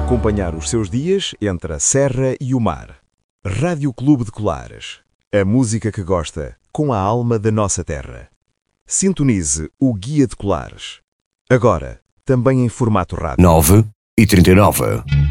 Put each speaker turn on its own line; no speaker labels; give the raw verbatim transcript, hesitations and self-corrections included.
acompanhar os seus dias entre a serra e o mar. Rádio Clube de Colares. A música que gosta, com a alma da nossa terra. Sintonize o Guia de Colares. Agora, também em formato rádio.
nove e trinta e nove.